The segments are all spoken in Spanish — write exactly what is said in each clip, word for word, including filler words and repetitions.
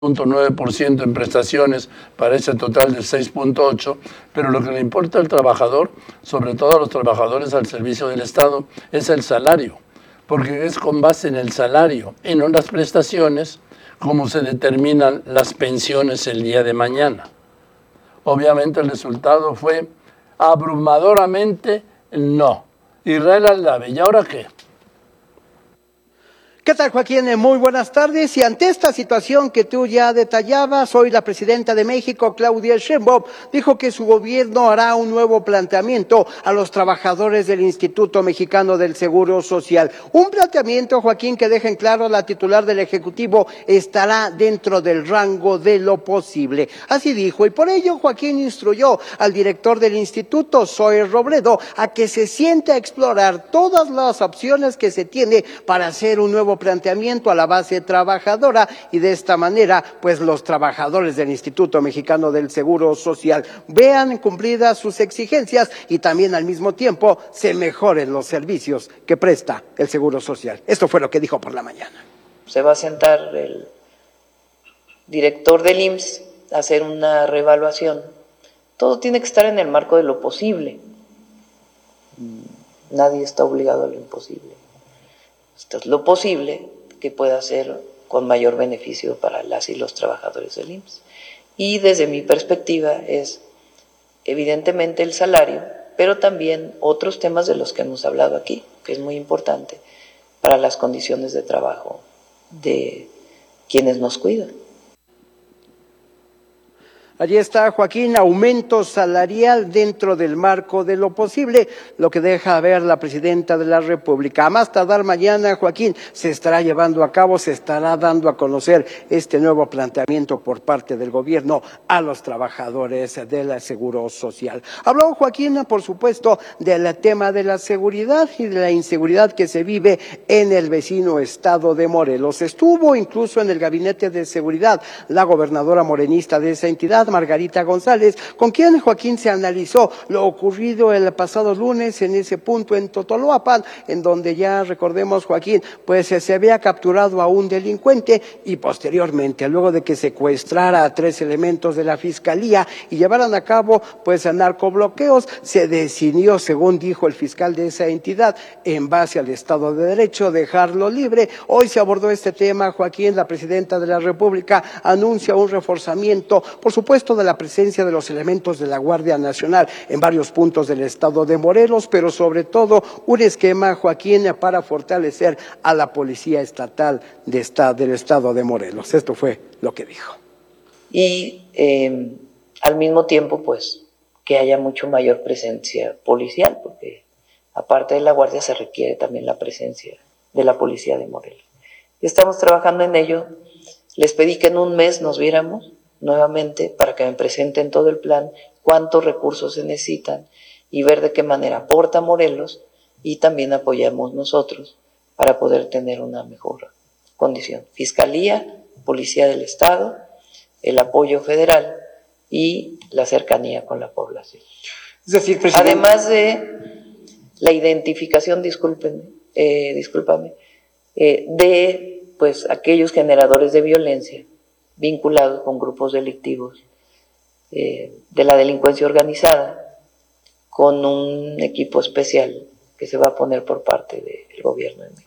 punto nueve por ciento en prestaciones para ese total del seis punto ocho por ciento, pero lo que le importa al trabajador, sobre todo a los trabajadores al servicio del Estado, es el salario, porque es con base en el salario y no en las prestaciones como se determinan las pensiones el día de mañana. Obviamente el resultado fue abrumadoramente no. Israel Aldave, ¿y ahora qué? ¿Qué tal, Joaquín? Muy buenas tardes. Y ante esta situación que tú ya detallabas, hoy la presidenta de México, Claudia Sheinbaum, dijo que su gobierno hará un nuevo planteamiento a los trabajadores del Instituto Mexicano del Seguro Social. Un planteamiento, Joaquín, que deja en claro la titular del Ejecutivo estará dentro del rango de lo posible. Así dijo, y por ello Joaquín instruyó al director del instituto, Zoe Robledo, a que se siente a explorar todas las opciones que se tiene para hacer un nuevo planteamiento a la base trabajadora, y de esta manera pues los trabajadores del Instituto Mexicano del Seguro Social vean cumplidas sus exigencias y también al mismo tiempo se mejoren los servicios que presta el Seguro Social. Esto fue lo que dijo por la mañana. Se va a sentar el director del I M S S a hacer una reevaluación. Todo tiene que estar en el marco de lo posible. Nadie está obligado a lo imposible. Esto es lo posible que pueda ser con mayor beneficio para las y los trabajadores del I M S S. Y desde mi perspectiva es evidentemente el salario, pero también otros temas de los que hemos hablado aquí, que es muy importante para las condiciones de trabajo de quienes nos cuidan. Allí está, Joaquín, aumento salarial dentro del marco de lo posible, lo que deja ver la presidenta de la República. A más tardar mañana, Joaquín, se estará llevando a cabo, se estará dando a conocer este nuevo planteamiento por parte del gobierno a los trabajadores del Seguro Social. Habló Joaquín, por supuesto, del tema de la seguridad y de la inseguridad que se vive en el vecino estado de Morelos. Estuvo incluso en el gabinete de seguridad la gobernadora morenista de esa entidad, Margarita González, con quien Joaquín se analizó lo ocurrido el pasado lunes en ese punto en Totoloapan, en donde ya recordemos, Joaquín, pues se había capturado a un delincuente y posteriormente, luego de que secuestrara a tres elementos de la Fiscalía y llevaran a cabo pues narcobloqueos, se decidió, según dijo el fiscal de esa entidad, en base al Estado de Derecho, dejarlo libre. Hoy se abordó este tema, Joaquín, la presidenta de la República anuncia un reforzamiento, por supuesto, de la presencia de los elementos de la Guardia Nacional en varios puntos del estado de Morelos, pero sobre todo un esquema, Joaquín, para fortalecer a la Policía Estatal de esta, del estado de Morelos. Esto fue lo que dijo. Y eh, al mismo tiempo, pues, que haya mucho mayor presencia policial, porque aparte de la Guardia se requiere también la presencia de la Policía de Morelos. Y estamos trabajando en ello. Les pedí que en un mes nos viéramos nuevamente para que me presenten todo el plan, cuántos recursos se necesitan y ver de qué manera aporta Morelos y también apoyamos nosotros para poder tener una mejor condición. Fiscalía, Policía del Estado, el apoyo federal y la cercanía con la población. Es decir, presidente, además de la identificación, discúlpenme, eh, discúlpame, eh, de pues aquellos generadores de violencia vinculados con grupos delictivos eh, de la delincuencia organizada, con un equipo especial que se va a poner por parte del gobierno de México.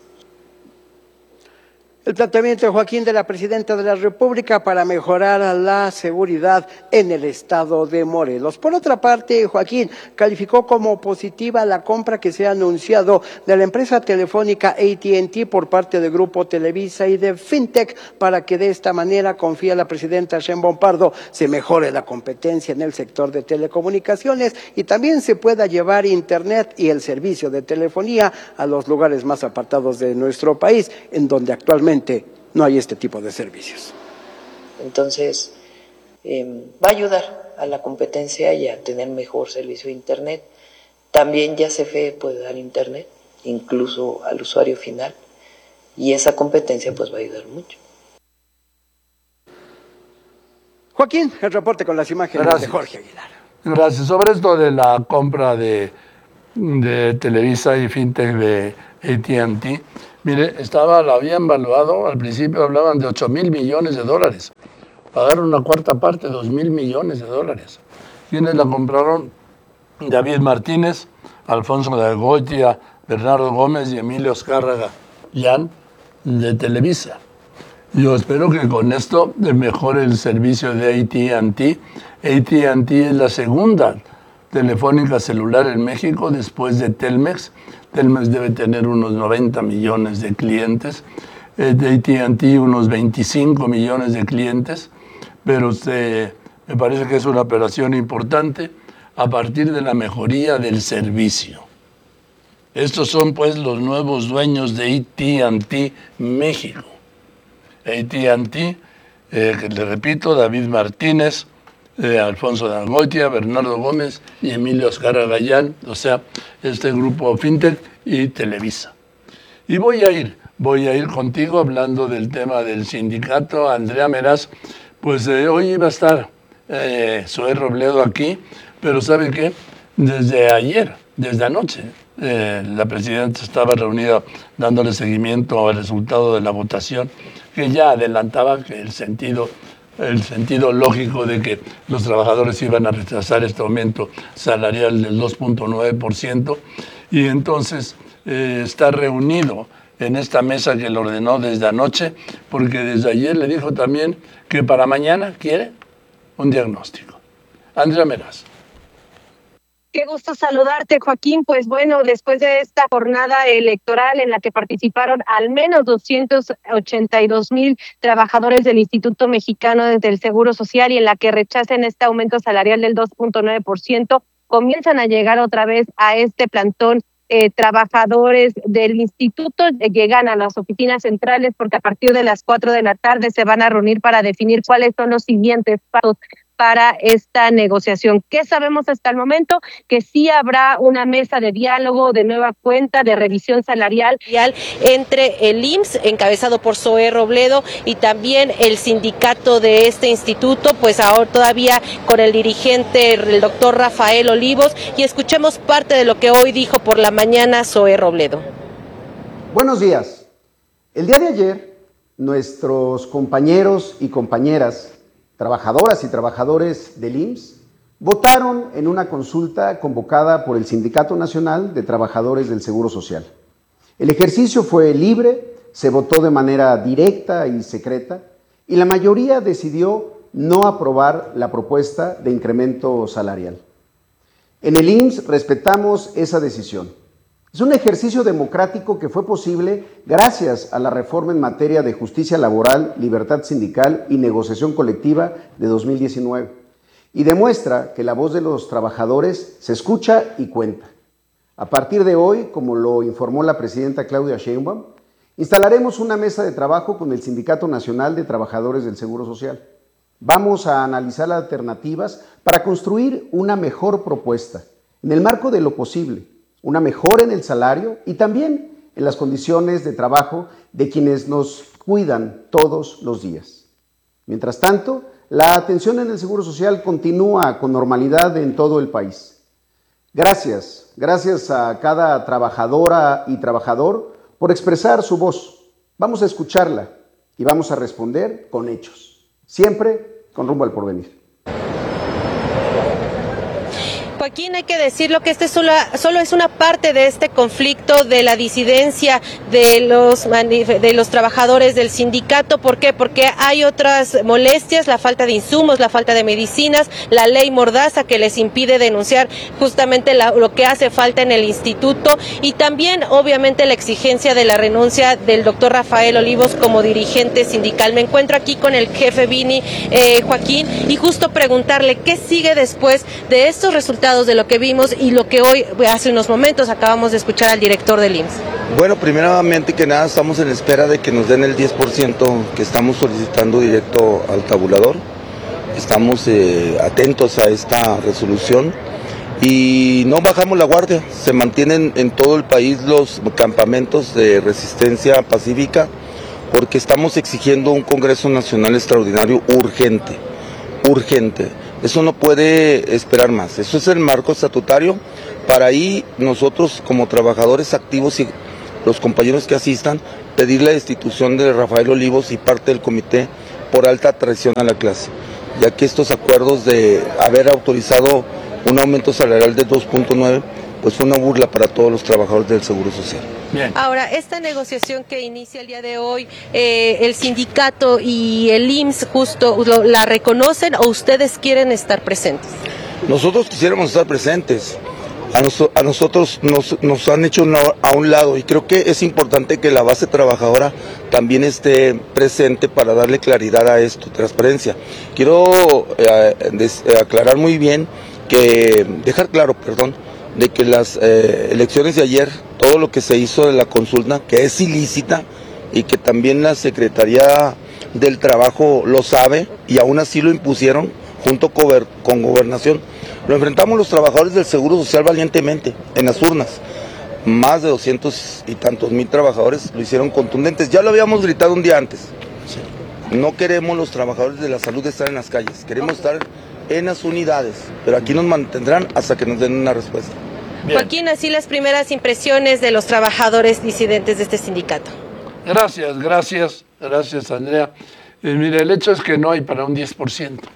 El planteamiento, Joaquín, de la presidenta de la República para mejorar la seguridad en el estado de Morelos. Por otra parte, Joaquín calificó como positiva la compra que se ha anunciado de la empresa telefónica A T and T por parte del Grupo Televisa y de Fintech, para que de esta manera, confía la presidenta Sheinbaum Pardo, se mejore la competencia en el sector de telecomunicaciones y también se pueda llevar internet y el servicio de telefonía a los lugares más apartados de nuestro país, en donde actualmente no hay este tipo de servicios. Entonces, eh, va a ayudar a la competencia y a tener mejor servicio de internet. También ya C F E puede dar internet, incluso al usuario final, y esa competencia pues va a ayudar mucho. Joaquín, el reporte con las imágenes Gracias. de Jorge Aguilar. Gracias. Sobre esto de la compra de, de Televisa y Fintech de A T and T, Mire, estaba, lo habían valuado, al principio hablaban de ocho mil millones de dólares. Pagaron una cuarta parte, dos mil millones de dólares. ¿Quiénes la compraron? David Martínez, Alfonso de Goitia, Bernardo Gómez y Emilio Azcárraga Llán, de Televisa. Yo espero que con esto mejore el servicio de A T and T. A T and T es la segunda telefónica celular en México después de Telmex. Telmex debe tener unos noventa millones de clientes, eh, de A T and T unos veinticinco millones de clientes, pero se, me parece que es una operación importante a partir de la mejoría del servicio. Estos son pues los nuevos dueños de A T and T México. A T and T, eh, que le repito, David Martínez, eh, Alfonso de Goitia, Bernardo Gómez y Emilio Azcárraga Llán, o sea, este grupo FinTech y Televisa. Y voy a ir, voy a ir contigo hablando del tema del sindicato. Andrea Meraz, pues eh, hoy iba a estar eh, Zoé Robledo aquí, pero ¿sabe qué? Desde ayer, desde anoche, eh, la presidenta estaba reunida dándole seguimiento al resultado de la votación, que ya adelantaba que el sentido, el sentido lógico de que los trabajadores iban a rechazar este aumento salarial del dos punto nueve por ciento, y entonces eh, está reunido en esta mesa que lo ordenó desde anoche, porque desde ayer le dijo también que para mañana quiere un diagnóstico. Andrea Meraz. Qué gusto saludarte, Joaquín. Pues bueno, después de esta jornada electoral en la que participaron al menos doscientos ochenta y dos mil trabajadores del Instituto Mexicano del Seguro Social y en la que rechacen este aumento salarial del dos punto nueve por ciento, comienzan a llegar otra vez a este plantón eh, trabajadores del instituto, eh, llegan a las oficinas centrales porque a partir de las cuatro de la tarde se van a reunir para definir cuáles son los siguientes pasos para esta negociación. ¿Qué sabemos hasta el momento? Que sí habrá una mesa de diálogo de nueva cuenta, de revisión salarial entre el I M S S, encabezado por Zoé Robledo, y también el sindicato de este instituto, pues ahora todavía con el dirigente, el doctor Rafael Olivos, y escuchemos parte de lo que hoy dijo por la mañana Zoé Robledo. Buenos días. El día de ayer, nuestros compañeros y compañeras trabajadoras y trabajadores del I M S S votaron en una consulta convocada por el Sindicato Nacional de Trabajadores del Seguro Social. El ejercicio fue libre, se votó de manera directa y secreta, y la mayoría decidió no aprobar la propuesta de incremento salarial. En el I M S S respetamos esa decisión. Es un ejercicio democrático que fue posible gracias a la reforma en materia de justicia laboral, libertad sindical y negociación colectiva de dos mil diecinueve, y demuestra que la voz de los trabajadores se escucha y cuenta. A partir de hoy, como lo informó la presidenta Claudia Sheinbaum, instalaremos una mesa de trabajo con el Sindicato Nacional de Trabajadores del Seguro Social. Vamos a analizar las alternativas para construir una mejor propuesta, en el marco de lo posible, una mejora en el salario y también en las condiciones de trabajo de quienes nos cuidan todos los días. Mientras tanto, la atención en el Seguro Social continúa con normalidad en todo el país. Gracias, gracias a cada trabajadora y trabajador por expresar su voz. Vamos a escucharla y vamos a responder con hechos, siempre con rumbo al porvenir. Joaquín, hay que decirlo que este solo, solo es una parte de este conflicto de la disidencia de los, de los trabajadores del sindicato. ¿Por qué? Porque hay otras molestias, la falta de insumos, la falta de medicinas, la ley Mordaza que les impide denunciar justamente la, lo que hace falta en el instituto, y también obviamente la exigencia de la renuncia del doctor Rafael Olivos como dirigente sindical. Me encuentro aquí con el jefe Vini, eh, Joaquín, y justo preguntarle qué sigue después de estos resultados de lo que vimos y lo que hoy, hace unos momentos, acabamos de escuchar al director del I M S S. Bueno, primeramente que nada estamos en espera de que nos den el diez por ciento que estamos solicitando directo al tabulador. Estamos eh, atentos a esta resolución y no bajamos la guardia. Se mantienen en todo el país los campamentos de resistencia pacífica porque estamos exigiendo un Congreso Nacional Extraordinario urgente, urgente. Eso no puede esperar más. Eso es el marco estatutario. Para ahí nosotros como trabajadores activos y los compañeros que asistan, pedir la destitución de Rafael Olivos y parte del comité por alta traición a la clase, ya que estos acuerdos de haber autorizado un aumento salarial de dos punto nueve, pues fue una burla para todos los trabajadores del Seguro Social. Bien. Ahora, esta negociación que inicia el día de hoy, eh, el sindicato y el I M S S justo lo, la reconocen o ustedes quieren estar presentes. Nosotros quisiéramos estar presentes. A, nos, a nosotros nos, nos han hecho una, a un lado, y creo que es importante que la base trabajadora también esté presente para darle claridad a esto, transparencia. Quiero eh, des, eh, aclarar muy bien, que dejar claro, perdón, de que las eh, elecciones de ayer, todo lo que se hizo de la consulta, que es ilícita y que también la Secretaría del Trabajo lo sabe y aún así lo impusieron junto con Gobernación. Lo enfrentamos los trabajadores del Seguro Social valientemente en las urnas. Más de doscientos y tantos mil trabajadores lo hicieron contundentes. Ya lo habíamos gritado un día antes. No queremos los trabajadores de la salud estar en las calles, queremos estar en las unidades, pero aquí nos mantendrán hasta que nos den una respuesta. Bien. Joaquín, así las primeras impresiones de los trabajadores disidentes de este sindicato. Gracias, gracias, gracias Andrea. Eh, mire, el hecho es que no hay para un diez por ciento.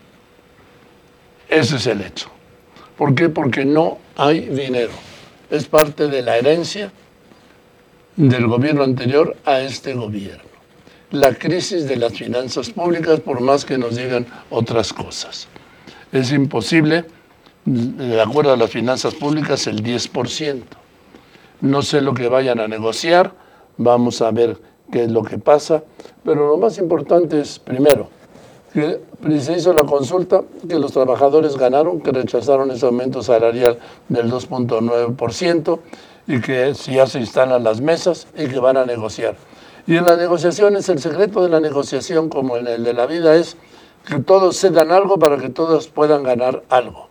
Ese es el hecho. ¿Por qué? Porque no hay dinero. Es parte de la herencia del gobierno anterior a este gobierno. La crisis de las finanzas públicas, por más que nos digan otras cosas. Es imposible, de acuerdo a las finanzas públicas, el diez por ciento. No sé lo que vayan a negociar, vamos a ver qué es lo que pasa, pero lo más importante es, primero, que se hizo la consulta, que los trabajadores ganaron, que rechazaron ese aumento salarial del dos punto nueve por ciento y que ya se instalan las mesas y que van a negociar. Y en las negociaciones, el secreto de la negociación, como en el de la vida, es que todos cedan algo para que todos puedan ganar algo.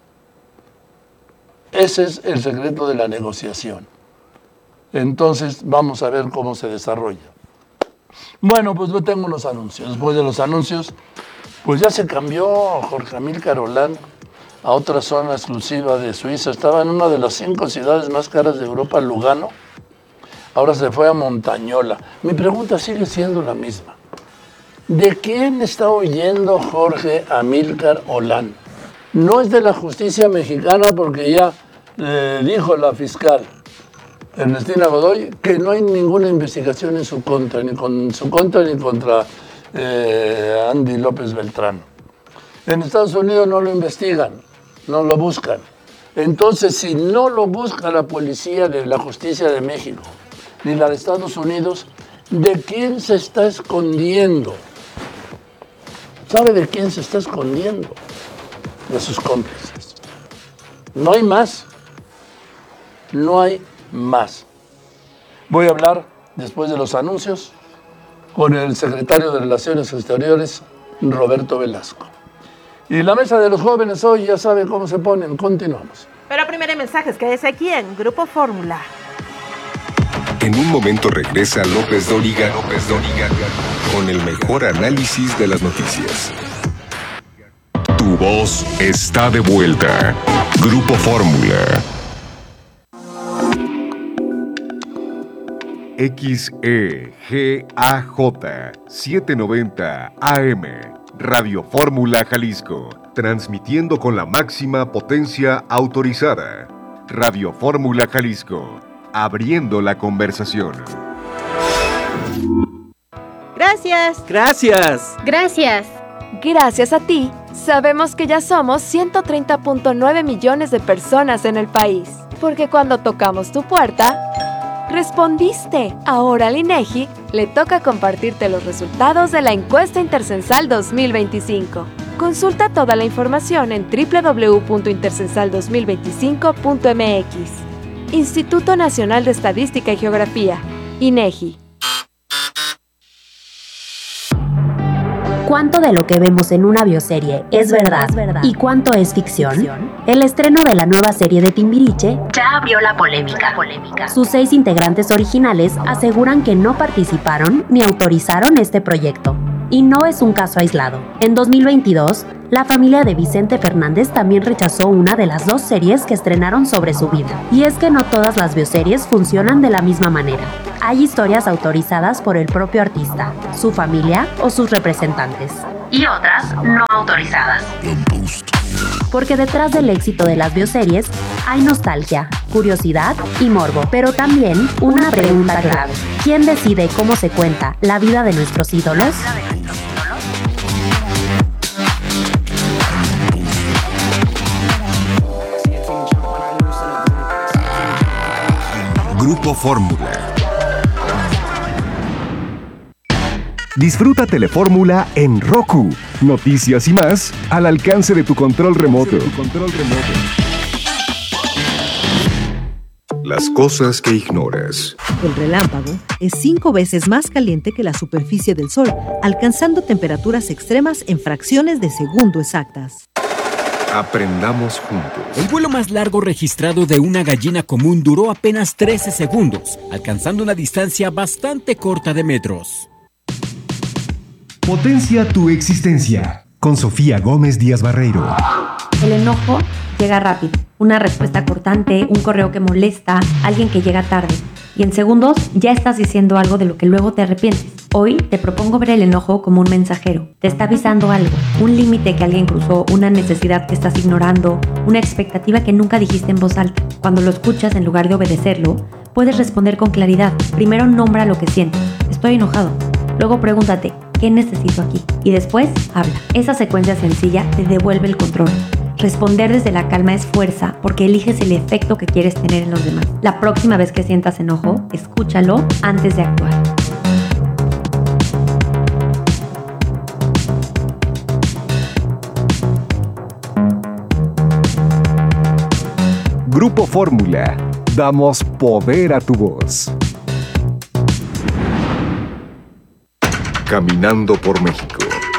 Ese es el secreto de la negociación. Entonces, vamos a ver cómo se desarrolla. Bueno, pues yo tengo unos anuncios. Después de los anuncios, pues ya se cambió Jorge Amílcar Olán a otra zona exclusiva de Suiza. Estaba en una de las cinco ciudades más caras de Europa, Lugano. Ahora se fue a Montañola. Mi pregunta sigue siendo la misma. ¿De quién está huyendo Jorge Amílcar Olán? No es de la justicia mexicana, porque ya eh, dijo la fiscal Ernestina Godoy que no hay ninguna investigación en su contra, ni con su contra ni contra eh, Andy López Beltrán. En Estados Unidos no lo investigan, no lo buscan. Entonces, si no lo busca la policía de la justicia de México, ni la de Estados Unidos, ¿de quién se está escondiendo? ¿Sabe de quién se está escondiendo? De sus cómplices. No hay más. No hay más. Voy a hablar, después de los anuncios, con el secretario de Relaciones Exteriores, Roberto Velasco. Y la mesa de los jóvenes hoy ya saben cómo se ponen. Continuamos. Pero primero hay mensajes. Quédese aquí en Grupo Fórmula. En un momento regresa López Dóriga, López Dóriga, con el mejor análisis de las noticias. Tu voz está de vuelta. Grupo Fórmula. X E G A J setecientos noventa A M, Radio Fórmula Jalisco, transmitiendo con la máxima potencia autorizada. Radio Fórmula Jalisco, abriendo la conversación. Gracias. Gracias. Gracias. Gracias a ti, sabemos que ya somos ciento treinta punto nueve millones de personas en el país. Porque cuando tocamos tu puerta, respondiste. Ahora al INEGI le toca compartirte los resultados de la encuesta Intercensal dos mil veinticinco. Consulta toda la información en doble u doble u doble u punto intercensal dos mil veinticinco punto m x. Instituto Nacional de Estadística y Geografía, INEGI. ¿Cuánto de lo que vemos en una bioserie es verdad, es verdad y cuánto es ficción? ficción? El estreno de la nueva serie de Timbiriche ya abrió la polémica. polémica. Sus seis integrantes originales aseguran que no participaron ni autorizaron este proyecto. Y no es un caso aislado. En dos mil veintidós, La familia de Vicente Fernández también rechazó una de las dos series que estrenaron sobre su vida. Y es que no todas las bioseries funcionan de la misma manera. Hay historias autorizadas por el propio artista, su familia o sus representantes. Y otras no autorizadas. Porque detrás del éxito de las bioseries hay nostalgia, curiosidad y morbo, pero también una pregunta clave. ¿Quién decide cómo se cuenta la vida de nuestros ídolos? Grupo Fórmula. Disfruta Telefórmula en Roku. Noticias y más al alcance de tu control remoto. Las cosas que ignoras. El relámpago es cinco veces más caliente que la superficie del Sol, alcanzando temperaturas extremas en fracciones de segundo exactas. Aprendamos juntos. El vuelo más largo registrado de una gallina común duró apenas trece segundos, alcanzando una distancia bastante corta de metros. Potencia tu existencia. Con Sofía Gómez Díaz Barreiro. El enojo llega rápido. Una respuesta cortante, un correo que molesta, alguien que llega tarde. Y en segundos ya estás diciendo algo de lo que luego te arrepientes. Hoy te propongo ver el enojo como un mensajero. Te está avisando algo, un límite que alguien cruzó, una necesidad que estás ignorando, una expectativa que nunca dijiste en voz alta. Cuando lo escuchas, en lugar de obedecerlo, puedes responder con claridad. Primero nombra lo que sientes. Estoy enojado. Luego pregúntate, ¿qué necesito aquí? Y después, habla. Esa secuencia sencilla te devuelve el control. Responder desde la calma es fuerza porque eliges el efecto que quieres tener en los demás. La próxima vez que sientas enojo, escúchalo antes de actuar. Grupo Fórmula. Damos poder a tu voz. Caminando por México.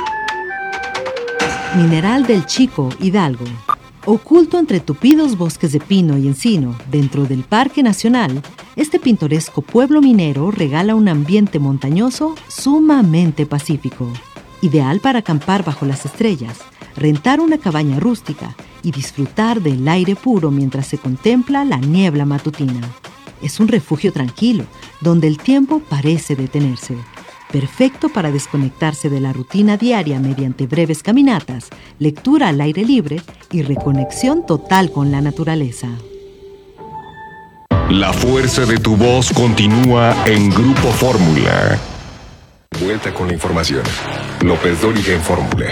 Mineral del Chico, Hidalgo. Oculto entre tupidos bosques de pino y encino, dentro del Parque Nacional, este pintoresco pueblo minero regala un ambiente montañoso sumamente pacífico. Ideal para acampar bajo las estrellas, rentar una cabaña rústica y disfrutar del aire puro mientras se contempla la niebla matutina. Es un refugio tranquilo, donde el tiempo parece detenerse. Perfecto para desconectarse de la rutina diaria mediante breves caminatas, lectura al aire libre y reconexión total con la naturaleza. La fuerza de tu voz continúa en Grupo Fórmula. Vuelta con la información. López Dóriga en Fórmula.